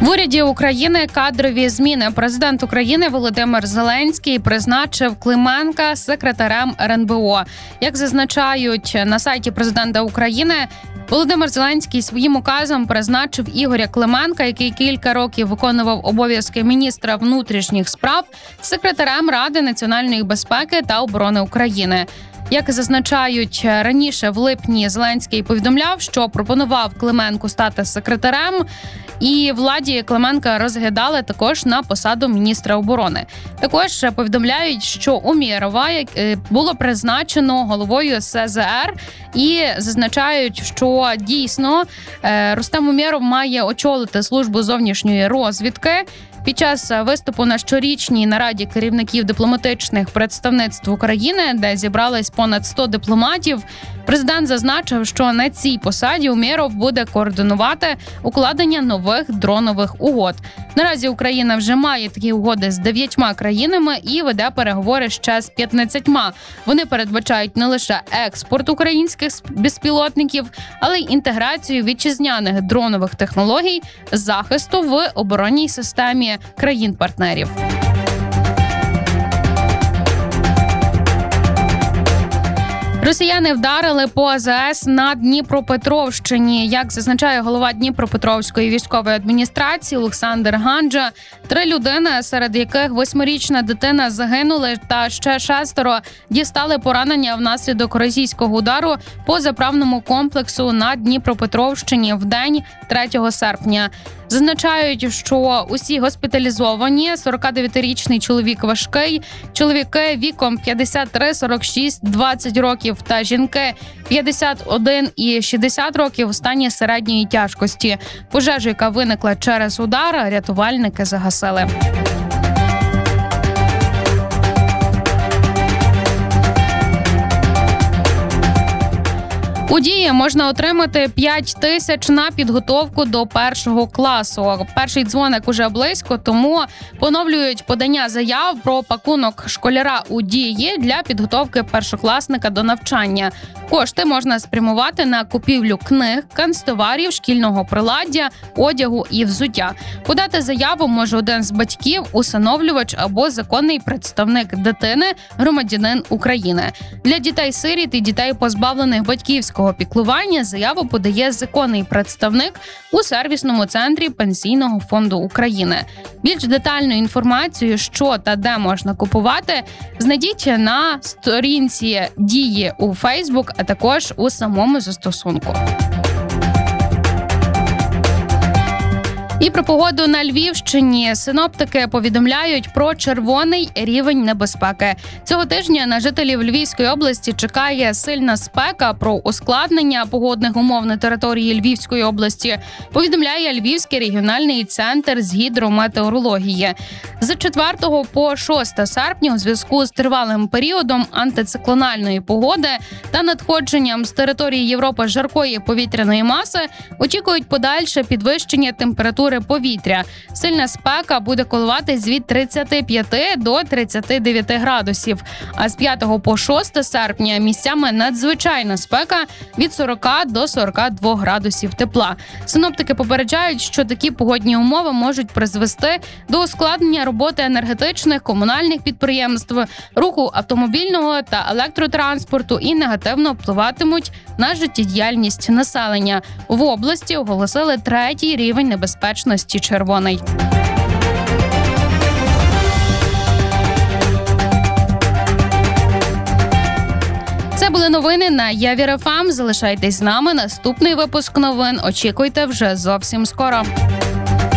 В уряді України кадрові зміни. Президент України Володимир Зеленський призначив Клименка секретарем РНБО. Як зазначають на сайті президента України, Володимир Зеленський своїм указом призначив Ігоря Клименка, який кілька років виконував обов'язки міністра внутрішніх справ, секретарем Ради національної безпеки та оборони України. Як зазначають раніше, в липні Зеленський повідомляв, що пропонував Клименку стати секретарем, і владі Клименка розглядали також на посаду міністра оборони. Також повідомляють, що Умєрова було призначено головою СЗР, і зазначають, що дійсно Рустем Умєров має очолити службу зовнішньої розвідки. Під час виступу на щорічній нараді керівників дипломатичних представництв України, де зібрались понад 100 дипломатів, президент зазначив, що на цій посаді Умєров буде координувати укладення нових дронових угод. Наразі Україна вже має такі угоди з 9 країнами і веде переговори ще з 15. Вони передбачають не лише експорт українських безпілотників, але й інтеграцію вітчизняних дронових технологій захисту в оборонній системі країн-партнерів. Росіяни вдарили по АЗС на Дніпропетровщині. Як зазначає голова Дніпропетровської військової адміністрації Олександр Ганджа, 3 людини, серед яких 8-річна дитина, загинули, та ще 6 дістали поранення внаслідок російського удару по заправному комплексу на Дніпропетровщині в день 3 серпня. Зазначають, що усі госпіталізовані: 49-річний чоловік важкий, чоловіки віком 53, 46, 20 років та жінки 51 і 60 років у стані середньої тяжкості. Пожежу, яка виникла через удар, рятувальники загасили. У Дії можна отримати 5 тисяч на підготовку до 1 класу. Перший дзвоник уже близько, тому поновлюють подання заяв про пакунок школяра у Дії для підготовки першокласника до навчання. Кошти можна спрямувати на купівлю книг, канцтоварів, шкільного приладдя, одягу і взуття. Подати заяву може один з батьків, усиновлювач або законний представник дитини, громадянин України. Для дітей-сиріт і дітей, позбавлених батьківського піклування, заяву подає законний представник у сервісному центрі Пенсійного фонду України. Більш детальну інформацію, що та де можна купувати, знайдіть на сторінці Дії у Фейсбук, а також у самому застосунку. І про погоду на Львівщині. Синоптики повідомляють про червоний рівень небезпеки. Цього тижня на жителів Львівської області чекає сильна спека. Про ускладнення погодних умов на території Львівської області повідомляє Львівський регіональний центр з гідрометеорології. З 4 по 6 серпня у зв'язку з тривалим періодом антициклональної погоди та надходженням з території Європи жаркої повітряної маси очікують подальше підвищення температури повітря. Сильна спека буде коливатись від 35 до 39 градусів. А з 5 по 6 серпня місцями надзвичайна спека від 40 до 42 градусів тепла. Синоптики попереджають, що такі погодні умови можуть призвести до ускладнення роботи енергетичних, комунальних підприємств, руху автомобільного та електротранспорту і негативно впливатимуть на життєдіяльність населення. В області оголосили 3-й рівень небезпечності – червоний. Це були новини на Явір ФМ. Залишайтесь з нами. Наступний випуск новин очікуйте вже зовсім скоро.